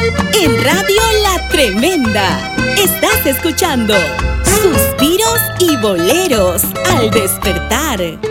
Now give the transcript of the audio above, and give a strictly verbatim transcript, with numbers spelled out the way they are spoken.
En Radio La Tremenda, estás escuchando Suspiros y Boleros al despertar.